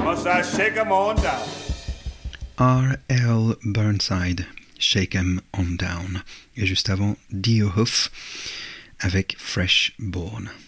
Must I shake 'em on down? R.L. Burnside, Shake 'em on Down. Et juste avant, Dio Huff avec Fresh Born.